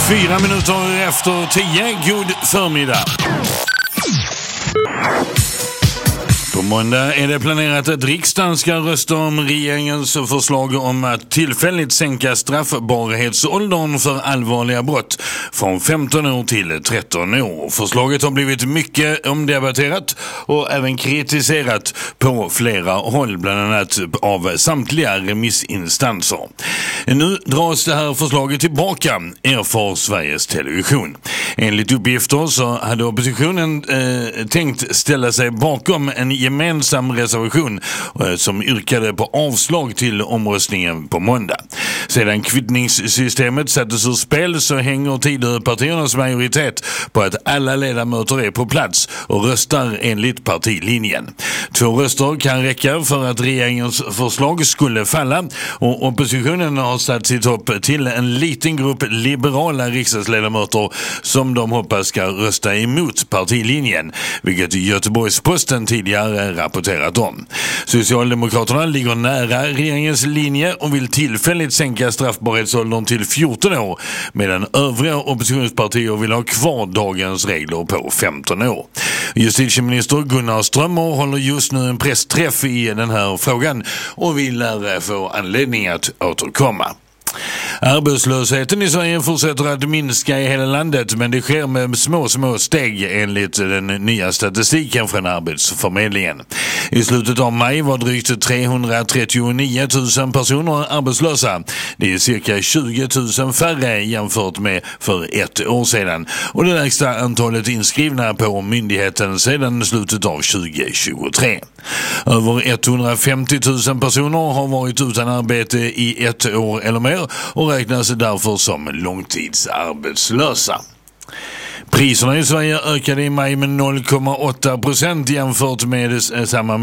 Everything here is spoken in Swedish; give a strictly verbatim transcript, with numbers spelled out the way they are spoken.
Fyra minuter efter tio, god förmiddag. På måndag är det planerat att riksdagen ska rösta om regeringens förslag om att tillfälligt sänka straffbarhetsåldern för allvarliga brott från femton år till tretton år. Förslaget har blivit mycket omdebatterat och även kritiserat på flera håll, bland annat av samtliga remissinstanser. Nu dras det här förslaget tillbaka, erfar Sveriges Television. Enligt uppgifter så hade oppositionen eh, tänkt ställa sig bakom en gemensam reservation eh, som yrkade på avslag till omröstningen på måndag. Sedan kvittningssystemet sattes ur spel så hänger Tidöpartiernas majoritet på att alla ledamöter är på plats och röstar enligt partilinjen. Två röster kan räcka för att regeringens förslag skulle falla, och oppositionen har satt sitt hopp till en liten grupp liberala riksdagsledamöter som de hoppas ska rösta emot partilinjen, vilket Göteborgs-Posten tidigare rapporterat om. Socialdemokraterna ligger nära regeringens linje och vill tillfälligt sänka straffbarhetsåldern till fjorton år, medan övriga oppositionspartier vill ha kvar dagens regler på femton år. Justitieminister Gunnar Strömmer håller just nu en pressträff i den här frågan och vill få anledning att återkomma. Arbetslösheten i Sverige fortsätter att minska i hela landet, men det sker med små små steg enligt den nya statistiken från Arbetsförmedlingen. I slutet av maj var drygt trehundratrettionio tusen personer arbetslösa. Det är cirka tjugo tusen färre jämfört med för ett år sedan, och det lägsta antalet inskrivna på myndigheten sedan slutet av tjugo tjugotre. Över etthundrafemtio tusen personer har varit utan arbete i ett år eller mer och räknas därför som långtidsarbetslösa. Priserna i Sverige ökade i maj med noll komma åtta procent jämfört med samma